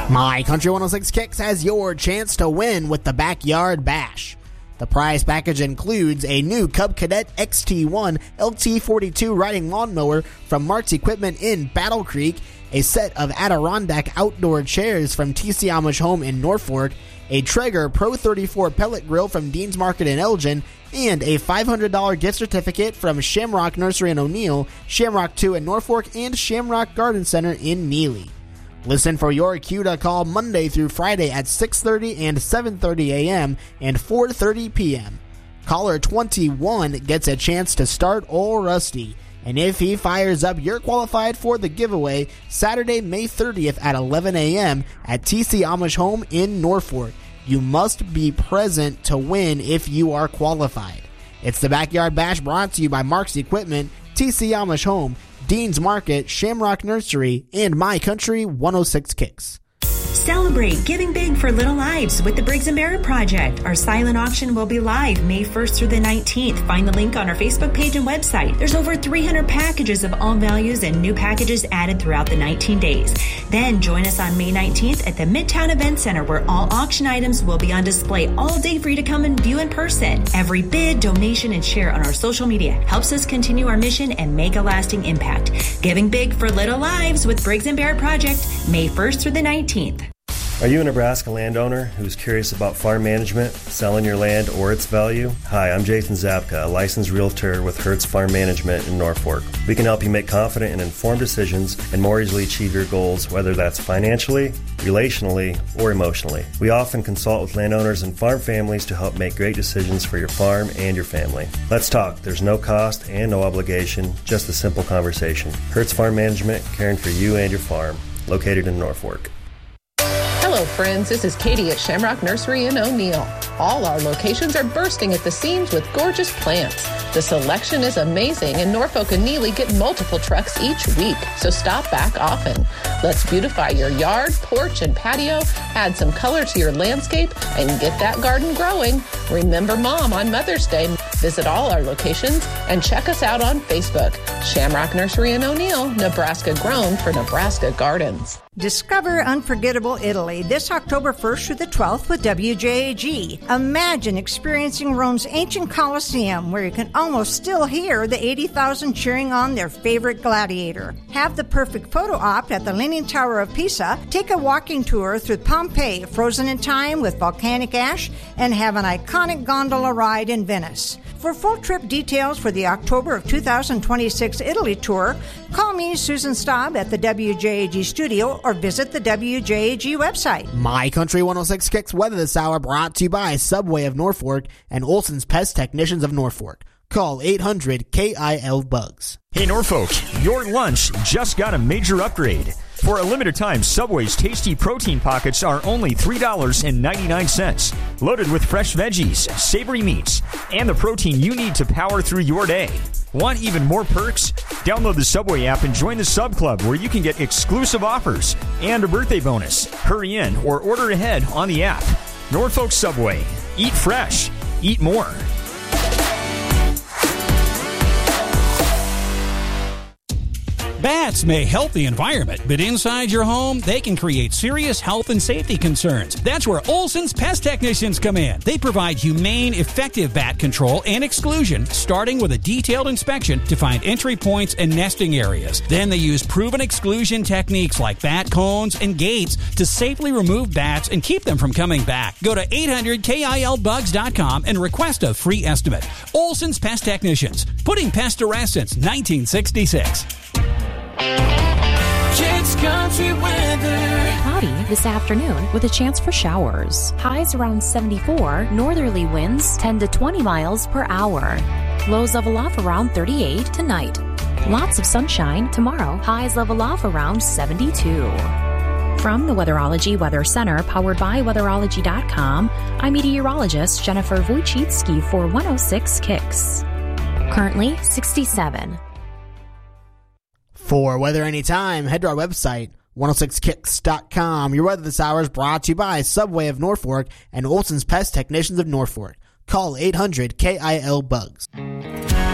My Country 106 Kicks has your chance to win with the Backyard Bash. The prize package includes a new Cub Cadet XT1 LT42 riding lawnmower from Mart's Equipment in Battle Creek, a set of Adirondack outdoor chairs from TC Amish Home in Norfolk, a Traeger Pro 34 pellet grill from Dean's Market in Elgin, and a $500 gift certificate from Shamrock Nursery in O'Neill, Shamrock 2 in Norfolk, and Shamrock Garden Center in Neely. Listen for your cue to call Monday through Friday at 6:30 and 7:30 a.m. and 4:30 p.m. Caller 21 gets a chance to start Old Rusty, and if he fires up, you're qualified for the giveaway Saturday, May 30th at 11 a.m. at TC Amish Home in Norfolk. You must be present to win if you are qualified. It's the Backyard Bash brought to you by Mark's Equipment, TC Amish Home, Dean's Market, Shamrock Nursery, and My Country 106 Kicks. Celebrate giving big for little lives with the Briggs & Barrett Project. Our silent auction will be live May 1st through the 19th. Find the link on our Facebook page and website. There's over 300 packages of all values and new packages added throughout the 19 days. Then join us on May 19th at the Midtown Event Center, where all auction items will be on display all day for you to come and view in person. Every bid, donation, and share on our social media helps us continue our mission and make a lasting impact. Giving big for little lives with Briggs & Barrett Project, May 1st through the 19th. Are you a Nebraska landowner who's curious about farm management, selling your land, or its value? Hi, I'm Jason Zapka, a licensed realtor with Hertz Farm Management in Norfolk. We can help you make confident and informed decisions and more easily achieve your goals, whether that's financially, relationally, or emotionally. We often consult with landowners and farm families to help make great decisions for your farm and your family. Let's talk. There's no cost and no obligation, just a simple conversation. Hertz Farm Management, caring for you and your farm, located in Norfolk. Hello friends, this is Katie at Shamrock Nursery in O'Neill. All our locations are bursting at the seams with gorgeous plants. The selection is amazing, and Norfolk and Neely get multiple trucks each week, so stop back often. Let's beautify your yard, porch, and patio, add some color to your landscape, and get that garden growing. Remember Mom on Mother's Day. Visit all our locations and check us out on Facebook. Shamrock Nursery in O'Neill, Nebraska grown for Nebraska gardens. Discover unforgettable Italy this October 1st through the 12th with WJAG. Imagine experiencing Rome's ancient Colosseum, where you can almost still hear the 80,000 cheering on their favorite gladiator. Have the perfect photo op at the Leaning Tower of Pisa, take a walking tour through Pompeii, frozen in time with volcanic ash, and have an iconic gondola ride in Venice. For full trip details for the October of 2026 Italy tour, call me, Susan Staub, at the WJAG studio or visit the WJAG website. My Country 106 Kicks weather this hour brought to you by Subway of Norfolk and Olson's Pest Technicians of Norfolk. Call 800-KIL-BUGS. Hey Norfolk, your lunch just got a major upgrade. For a limited time, Subway's tasty protein pockets are only $3.99, loaded with fresh veggies, savory meats, and the protein you need to power through your day. Want even more perks? Download the Subway app and join the Sub Club, where you can get exclusive offers and a birthday bonus. Hurry in or order ahead on the app. Norfolk Subway. Eat fresh. Eat more. Bats may help the environment, but inside your home, they can create serious health and safety concerns. That's where Olson's Pest Technicians come in. They provide humane, effective bat control and exclusion, starting with a detailed inspection to find entry points and nesting areas. Then they use proven exclusion techniques like bat cones and gates to safely remove bats and keep them from coming back. Go to 800KILBugs.com and request a free estimate. Olson's Pest Technicians, putting pests to rest since 1966. Kids Country weather. Cloudy this afternoon with a chance for showers. Highs around 74, northerly winds 10 to 20 miles per hour. Lows level off around 38 tonight. Lots of sunshine tomorrow. Highs level off around 72. From the Weatherology Weather Center, powered by Weatherology.com, I'm meteorologist Jennifer Wojcicki for 106 Kicks. Currently 67. For weather anytime, head to our website, 106kicks.com. Your weather this hour is brought to you by Subway of Norfolk and Olson's Pest Technicians of Norfolk. Call 800-KIL-BUGS.